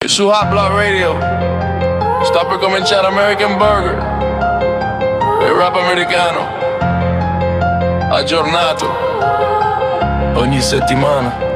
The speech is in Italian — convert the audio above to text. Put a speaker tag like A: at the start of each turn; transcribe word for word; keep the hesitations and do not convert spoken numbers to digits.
A: Su Hot Block Radio sta per cominciare American Burger, il rap americano aggiornato ogni settimana.